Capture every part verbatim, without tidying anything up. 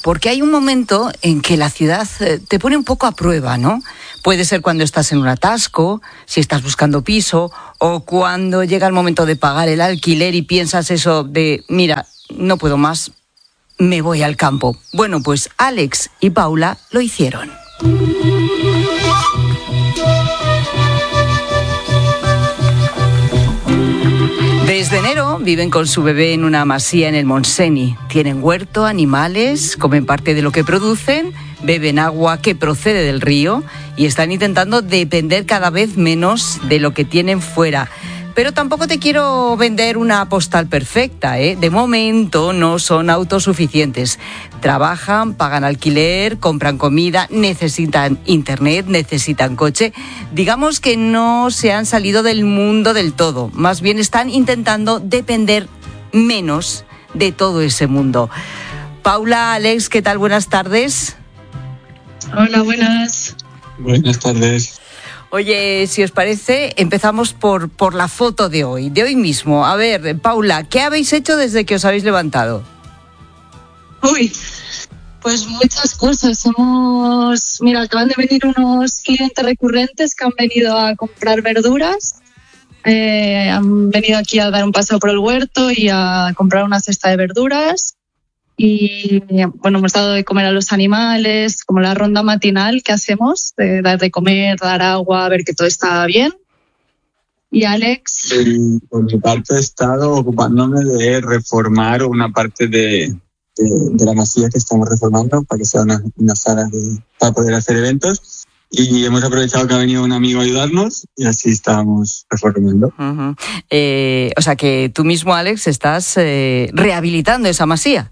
porque hay un momento en que la ciudad te pone un poco a prueba, ¿no? Puede ser cuando estás en un atasco, si estás buscando piso, o cuando llega el momento de pagar el alquiler y piensas eso de, mira, no puedo más, me voy al campo. Bueno, pues Alex y Paula lo hicieron. Desde enero viven con su bebé en una masía en el Montseny. Tienen huerto, animales, comen parte de lo que producen, beben agua que procede del río y están intentando depender cada vez menos de lo que tienen fuera. Pero tampoco te quiero vender una postal perfecta, ¿eh? De momento no son autosuficientes. Trabajan, pagan alquiler, compran comida, necesitan internet, necesitan coche. Digamos que no se han salido del mundo del todo. Más bien están intentando depender menos de todo ese mundo. Paula, Alex, ¿qué tal? Buenas tardes. Hola, buenas. Buenas tardes. Oye, si os parece, empezamos por, por la foto de hoy, de hoy mismo. A ver, Paula, ¿qué habéis hecho desde que os habéis levantado? Uy, pues muchas cosas. Hemos, mira, acaban de venir unos clientes recurrentes que han venido a comprar verduras. Eh, han venido aquí a dar un paseo por el huerto y a comprar una cesta de verduras. Y bueno, hemos dado de comer a los animales, como la ronda matinal que hacemos, de dar de comer, dar agua, ver que todo está bien. ¿Y Alex? Sí, por mi parte he estado ocupándome de reformar una parte de, de, de la masía que estamos reformando para que sea una, una sala de, para poder hacer eventos. Y hemos aprovechado que ha venido un amigo a ayudarnos y así estamos reformando. Uh-huh. Eh, o sea que tú mismo, Alex, estás eh, rehabilitando esa masía.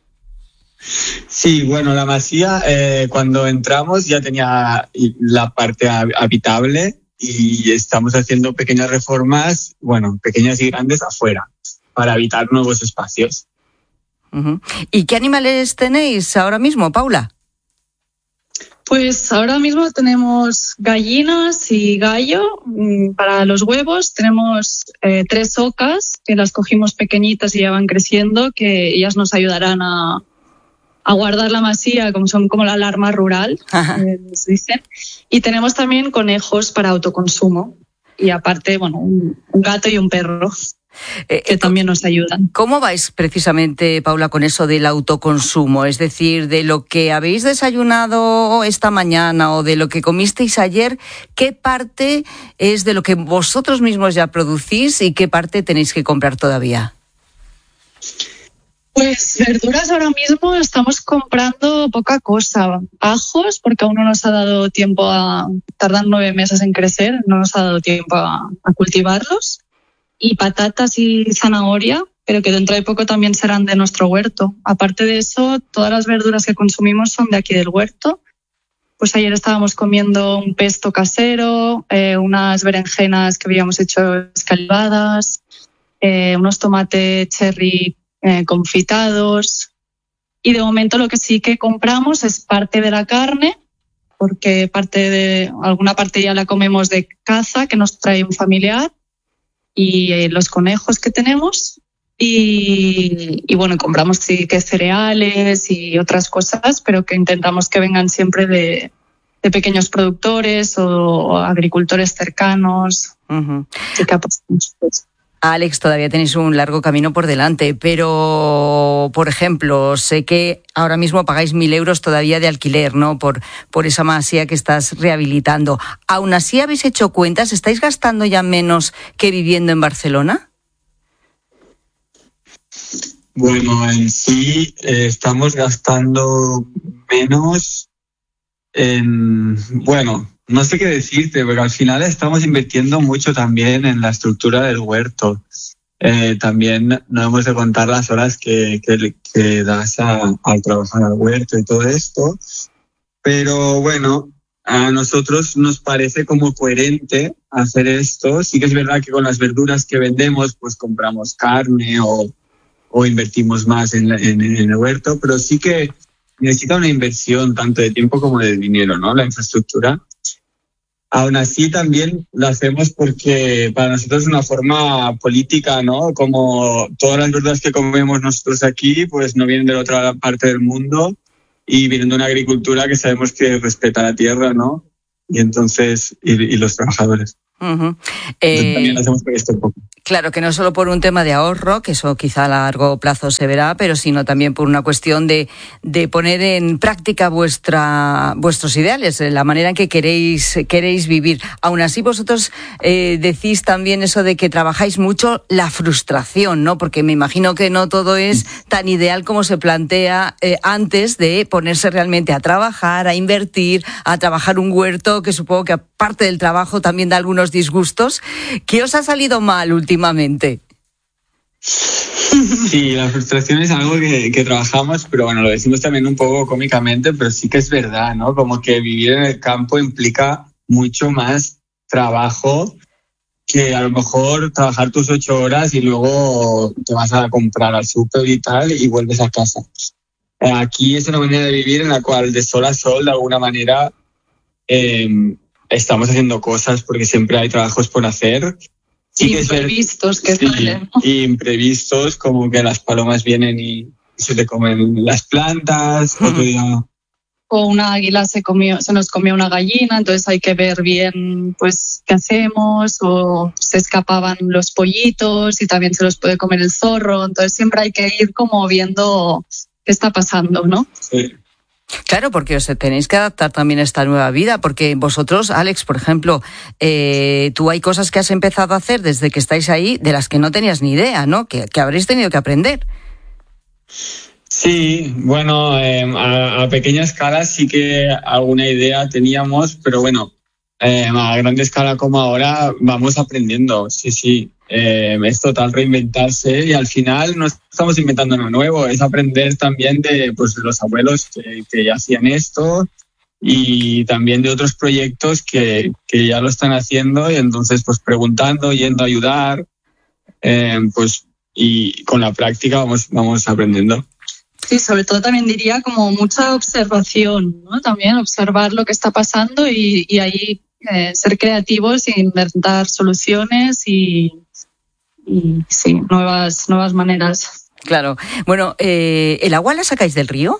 Sí, bueno, la masía eh, cuando entramos ya tenía la parte habitable y estamos haciendo pequeñas reformas, bueno, pequeñas y grandes afuera, para habitar nuevos espacios. Uh-huh. ¿Y qué animales tenéis ahora mismo, Paula? Pues ahora mismo tenemos gallinas y gallo para los huevos. Tenemos eh, tres ocas que las cogimos pequeñitas y ya van creciendo, que ellas nos ayudarán a a guardar la masía, como son como la alarma rural, eh, se dicen. Y tenemos también conejos para autoconsumo. Y aparte, bueno, un, un gato y un perro eh, que también nos ayudan. ¿Cómo vais precisamente, Paula, con eso del autoconsumo? Es decir, de lo que habéis desayunado esta mañana o de lo que comisteis ayer, ¿qué parte es de lo que vosotros mismos ya producís y qué parte tenéis que comprar todavía? Pues verduras ahora mismo estamos comprando poca cosa. Ajos, porque aún no nos ha dado tiempo a... Tardan nueve meses en crecer, no nos ha dado tiempo a, a cultivarlos. Y patatas y zanahoria, pero que dentro de poco también serán de nuestro huerto. Aparte de eso, todas las verduras que consumimos son de aquí del huerto. Pues ayer estábamos comiendo un pesto casero, eh, unas berenjenas que habíamos hecho escalvadas, eh, unos tomates cherry Eh, confitados. Y de momento lo que sí que compramos es parte de la carne, porque parte de alguna parte ya la comemos de caza que nos trae un familiar, y eh, los conejos que tenemos. Y, y bueno, compramos sí que cereales y otras cosas, pero que intentamos que vengan siempre de, de pequeños productores o, o agricultores cercanos. Uh-huh. Así que apostamos por eso. Alex, todavía tenéis un largo camino por delante, pero, por ejemplo, sé que ahora mismo pagáis mil euros todavía de alquiler, ¿no? Por, por esa masía que estás rehabilitando. ¿Aún así habéis hecho cuentas? ¿Estáis gastando ya menos que viviendo en Barcelona? Bueno, en sí eh, estamos gastando menos en... Bueno... No sé qué decirte, pero al final estamos invirtiendo mucho también en la estructura del huerto. Eh, también no hemos de contar las horas que, que, que das a, al trabajar al huerto y todo esto. Pero bueno, a nosotros nos parece como coherente hacer esto. Sí que es verdad que con las verduras que vendemos, pues compramos carne o, o invertimos más en, en, en el huerto, pero sí que necesita una inversión tanto de tiempo como de dinero, ¿no? La infraestructura. Aún así también lo hacemos porque para nosotros es una forma política, ¿no? Como todas las verduras que comemos nosotros aquí, pues no vienen de la otra parte del mundo y vienen de una agricultura que sabemos que respeta la tierra, ¿no? Y entonces, y, y los trabajadores. Uh-huh. Eh, también hacemos por esto un poco. Claro, que no solo por un tema de ahorro, que eso quizá a largo plazo se verá, pero sino también por una cuestión de, de poner en práctica vuestra, vuestros ideales, la manera en que queréis, queréis vivir. Aún así, vosotros eh, decís también eso de que trabajáis mucho la frustración, ¿no? Porque me imagino que no todo es tan ideal como se plantea eh, antes de ponerse realmente a trabajar, a invertir, a trabajar un huerto, que supongo que aparte del trabajo también da algunos disgustos. ¿Qué os ha salido mal últimamente? Sí, la frustración es algo que, que trabajamos, pero bueno, lo decimos también un poco cómicamente, pero sí que es verdad, ¿no? Como que vivir en el campo implica mucho más trabajo que a lo mejor trabajar tus ocho horas y luego te vas a comprar al súper y tal y vuelves a casa. Aquí es una manera de vivir en la cual de sol a sol, de alguna manera, eh, estamos haciendo cosas porque siempre hay trabajos por hacer. Sí, imprevistos que, que salen. Sí, imprevistos, como que las palomas vienen y se te comen las plantas. Uh-huh. Otro día... O una águila se comió, se nos comió una gallina, entonces hay que ver bien pues qué hacemos, o se escapaban los pollitos y también se los puede comer el zorro, entonces siempre hay que ir como viendo qué está pasando, ¿no? Sí. Claro, porque os tenéis que adaptar también a esta nueva vida, porque vosotros, Alex, por ejemplo, eh, tú hay cosas que has empezado a hacer desde que estáis ahí de las que no tenías ni idea, ¿no? Que, que habréis tenido que aprender. Sí, bueno, eh, a, a pequeña escala sí que alguna idea teníamos, pero bueno, eh, a grande escala como ahora vamos aprendiendo, sí, sí. Eh, es total reinventarse y al final no estamos inventando nada nuevo, es aprender también de pues, los abuelos que, que ya hacían esto y también de otros proyectos que, que ya lo están haciendo y entonces pues preguntando, yendo a ayudar, eh, pues y con la práctica vamos, vamos aprendiendo. Sí, sobre todo también diría como mucha observación, ¿no? También observar lo que está pasando y, y ahí eh, ser creativos e inventar soluciones y Y sí, nuevas, nuevas maneras. Claro. Bueno, eh, ¿el agua la sacáis del río?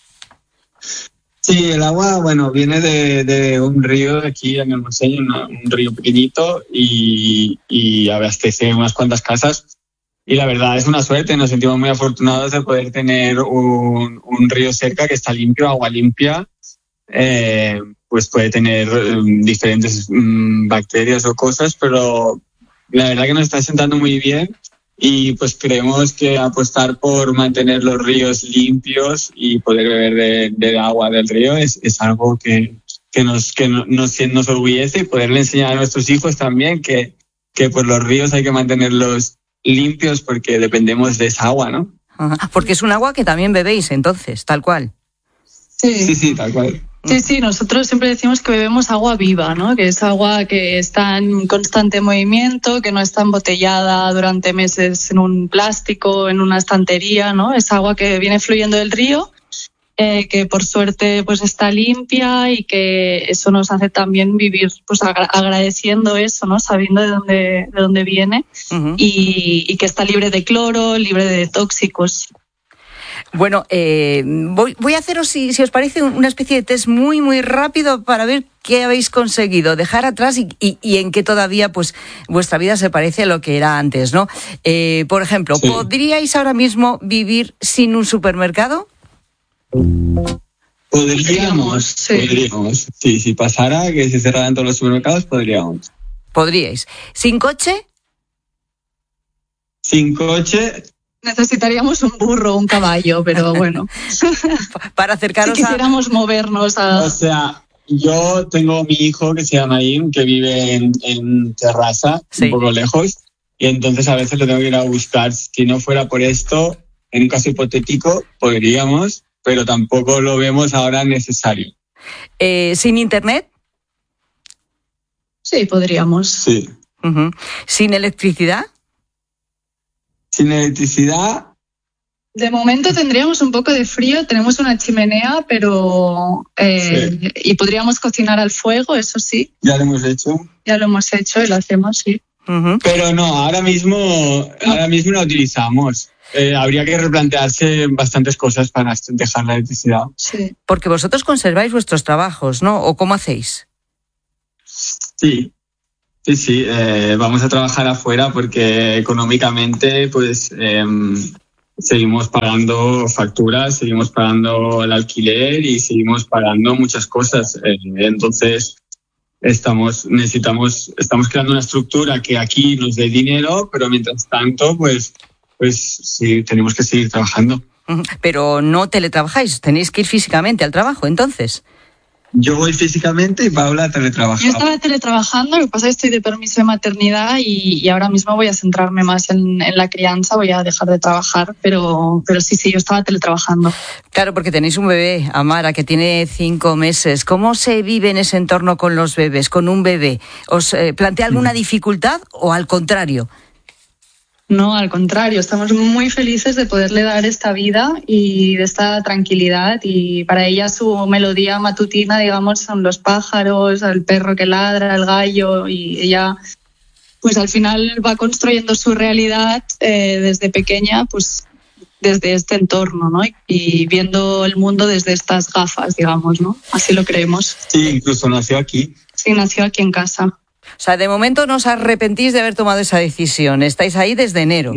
Sí, el agua, bueno, viene de, de un río de aquí en el Montseny, un río pequeñito y, y abastece unas cuantas casas. Y la verdad es una suerte, nos sentimos muy afortunados de poder tener un, un río cerca que está limpio, agua limpia. Eh, pues puede tener um, diferentes um, bacterias o cosas, pero la verdad que nos está sentando muy bien y pues creemos que apostar por mantener los ríos limpios y poder beber de, de agua del río es, es algo que, que, nos, que nos, nos orgullece y poderle enseñar a nuestros hijos también que, que pues los ríos hay que mantenerlos limpios porque dependemos de esa agua, ¿no? Ajá. Porque es un agua que también bebéis entonces, tal cual. Sí, sí, sí tal cual. Sí, sí, nosotros siempre decimos que bebemos agua viva, ¿no? Que es agua que está en constante movimiento, que no está embotellada durante meses en un plástico, en una estantería, ¿no? Es agua que viene fluyendo del río, eh, que por suerte pues está limpia y que eso nos hace también vivir pues agra- agradeciendo eso, ¿no? Sabiendo de dónde, de dónde viene uh-huh. y, y que está libre de cloro, libre de tóxicos. Bueno, eh, voy, voy a haceros, si, si os parece, una especie de test muy, muy rápido para ver qué habéis conseguido dejar atrás y, y, y en qué todavía pues vuestra vida se parece a lo que era antes, ¿no? Eh, por ejemplo, sí. ¿Podríais ahora mismo vivir sin un supermercado? Podríamos, sí. podríamos. Sí, si pasara que se cerraran todos los supermercados, podríamos. ¿Podríais? ¿Sin coche? Sin coche... Necesitaríamos un burro o un caballo, pero bueno. Para acercaros si quisiéramos a... movernos a... O sea, yo tengo mi hijo que se llama Im, que vive en, en Terrassa, sí. un poco lejos, y entonces a veces lo tengo que ir a buscar. Si no fuera por esto, en un caso hipotético, podríamos, pero tampoco lo vemos ahora necesario. Eh, ¿Sin internet? Sí, podríamos. Sí. Uh-huh. ¿Sin electricidad? Sin electricidad. De momento tendríamos un poco de frío, tenemos una chimenea, pero eh, sí. y podríamos cocinar al fuego, eso sí. Ya lo hemos hecho. Ya lo hemos hecho y lo hacemos, sí. Uh-huh. Pero no, ahora mismo, ahora mismo la utilizamos. Eh, habría que replantearse bastantes cosas para dejar la electricidad. Sí. Porque vosotros conserváis vuestros trabajos, ¿no? ¿O cómo hacéis? Sí, sí, sí. Eh, vamos a trabajar afuera porque económicamente, pues, eh, seguimos pagando facturas, seguimos pagando el alquiler y seguimos pagando muchas cosas. Eh, entonces, estamos necesitamos, estamos creando una estructura que aquí nos dé dinero, pero mientras tanto, pues, pues sí, tenemos que seguir trabajando. Pero no teletrabajáis, tenéis que ir físicamente al trabajo, entonces. Yo voy físicamente y Paula teletrabaja. Yo estaba teletrabajando, lo que pasa es que estoy de permiso de maternidad y, y ahora mismo voy a centrarme más en, en la crianza, voy a dejar de trabajar, pero, pero sí, sí, yo estaba teletrabajando. Claro, porque tenéis un bebé, Amara, que tiene cinco meses. ¿Cómo se vive en ese entorno con los bebés, con un bebé? ¿Os eh, plantea alguna dificultad o al contrario? No, al contrario, estamos muy felices de poderle dar esta vida y de esta tranquilidad, y para ella su melodía matutina, digamos, son los pájaros, el perro que ladra, el gallo, y ella pues al final va construyendo su realidad eh, desde pequeña, pues desde este entorno, ¿no? Y viendo el mundo desde estas gafas, digamos, ¿no? Así lo creemos. Sí, incluso nació aquí. Sí, nació aquí en casa. O sea, de momento no os arrepentís de haber tomado esa decisión. Estáis ahí desde enero.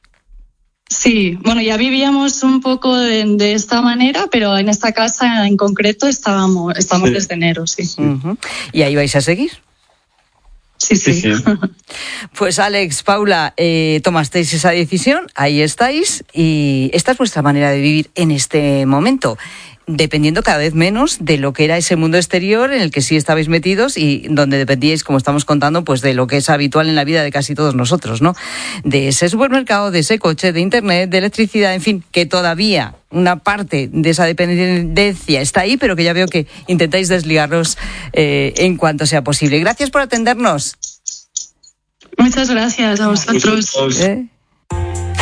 Sí, bueno, ya vivíamos un poco de, de esta manera, pero en esta casa en concreto estábamos, estamos sí. desde enero, sí. Uh-huh. ¿Y ahí vais a seguir? Sí, sí. sí, sí. Pues Alex, Paula, eh, tomasteis esa decisión, ahí estáis, y esta es vuestra manera de vivir en este momento, dependiendo cada vez menos de lo que era ese mundo exterior en el que sí estabais metidos y donde dependíais, como estamos contando, pues de lo que es habitual en la vida de casi todos nosotros, ¿no? De ese supermercado, de ese coche, de internet, de electricidad, en fin, que todavía una parte de esa dependencia está ahí, pero que ya veo que intentáis desligaros eh, en cuanto sea posible. Gracias por atendernos. Muchas gracias a vosotros. ¿Eh?